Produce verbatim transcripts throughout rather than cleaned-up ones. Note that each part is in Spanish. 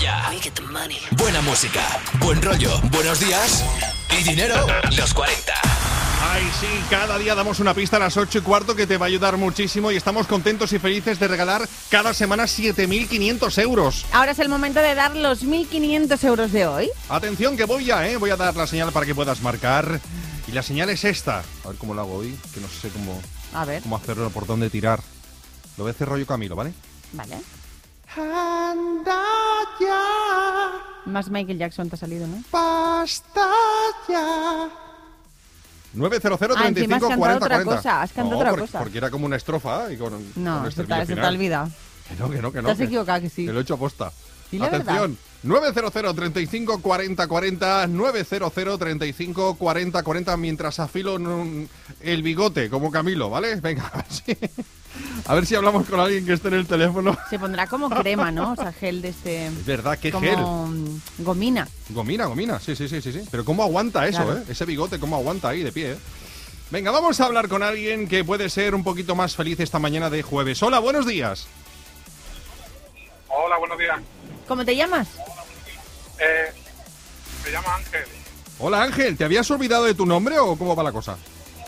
ya. Buena música, buen rollo, buenos días y dinero. Los cuarenta. Ay, sí, cada día damos una pista a las ocho y cuarto que te va a ayudar muchísimo y estamos contentos y felices de regalar cada semana siete mil quinientos euros. Ahora es el momento de dar los mil quinientos euros de hoy. Atención que voy ya, ¿eh? Voy a dar la señal para que puedas marcar. Y la señal es esta. A ver cómo lo hago hoy, que no sé cómo, A ver. cómo hacerlo, por dónde tirar. Lo voy a hacer rollo Camilo, ¿vale? Vale. Anda ya, Más Michael Jackson te ha salido, ¿no? basta ya. nueve cero cero, Ah, treinta y encima has cinco, cantado cuarenta, otra cuarenta. cosa, has cantado No, otra porque, cosa. porque era como una estrofa y con, No, con se estribillo te, se te ha final. olvidado. Que no, que no, que no. Te has que- equivocado, que sí. Que lo he hecho aposta. Di la Atención, nueve cero cero, treinta y cinco, cuarenta, cuarenta, nueve cero cero, treinta y cinco, cuarenta, cuarenta, mientras afilo un- el bigote, como Camilo, ¿vale? Venga, a ver si, a ver si hablamos con alguien que esté en el teléfono. Se pondrá como crema, ¿no? O sea, gel de este... Es verdad, qué como gel. mm, gomina. Gomina, gomina, sí, sí, sí, sí, sí. Pero cómo aguanta eso, Claro. ¿eh? Ese bigote, cómo aguanta ahí de pie, ¿eh? Venga, vamos a hablar con alguien que puede ser un poquito más feliz esta mañana de jueves. Hola, buenos días. Hola, buenos días. ¿Cómo te llamas? Eh, me llamo Ángel. Hola, Ángel, ¿te habías olvidado de tu nombre o cómo va la cosa?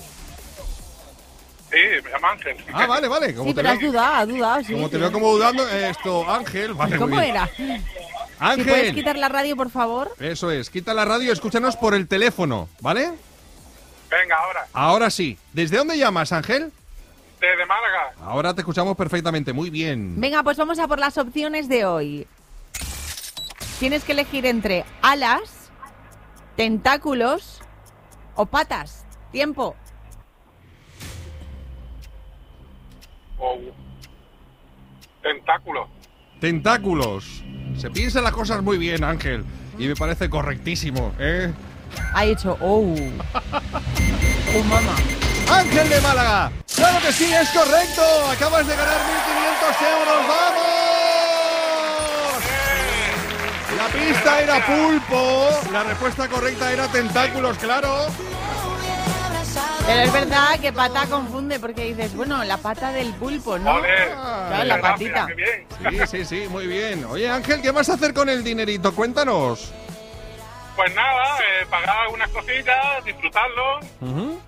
Sí, me llamo Ángel. Ah, vale, vale. Como Sí, te pero has veo, dudado, has dudado, sí. como te sí. veo como dudando, eh, esto, Ángel, vale. muy ¿Cómo bien. era? Si Ángel. puedes quitar la radio, por favor. Eso es, quita la radio, escúchanos por el teléfono, ¿vale? Venga, ahora. Ahora sí. ¿Desde dónde llamas, Ángel? Desde Málaga. Ahora te escuchamos perfectamente, muy bien. Venga, pues vamos a por las opciones de hoy. Tienes que elegir entre alas, tentáculos o patas. Tiempo. O tentáculo. Tentáculos. Se piensan las cosas muy bien, Ángel. Y me parece correctísimo, ¿eh? Ha hecho, oh. Oh, mamá. Ángel de Málaga. Claro que sí, es correcto. Acabas de ganar mil quinientos euros. ¡Vamos! La pista era pulpo. La respuesta correcta era tentáculos, claro. Pero es verdad que pata confunde porque dices, bueno, la pata del pulpo, ¿no? Joder. Claro, la Gracias, patita. qué bien. Sí, sí, sí, muy bien. Oye, Ángel, ¿qué vas a hacer con el dinerito? Cuéntanos. Pues nada, eh, pagar algunas cosillas, disfrutarlo. Ujú.